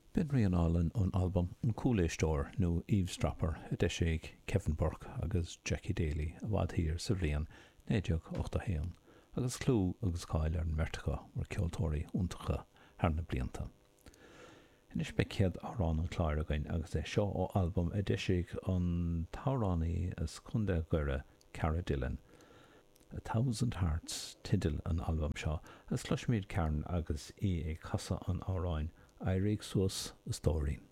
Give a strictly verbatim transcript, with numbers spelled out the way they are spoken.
Ben Rianallen an album an Coolestóir nó Eavesdropper a deisig Kevin Burke agus Jackie Daly a bhd hir sa bhliain néideag ochta héan agus clú agus cáil ar an mertacha mar ceoltóirí úntacha thar na blianta. Inis be cead árán an chláir againn agus é seo ó album a deisig an táránaí as chunda gcuire Cara Dillon. A Thousand Hearts tidal an album seo as Clushmead Cairn agus í é casa an áráin Éiríg Suas a Stóirín.